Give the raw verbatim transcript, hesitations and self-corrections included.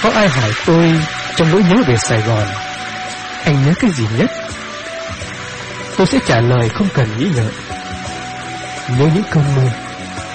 Có ai hỏi tôi trong nỗi nhớ về Sài Gòn, anh nhớ cái gì nhất? Tôi sẽ trả lời không cần nghĩ ngợi: nhớ những cơn mưa,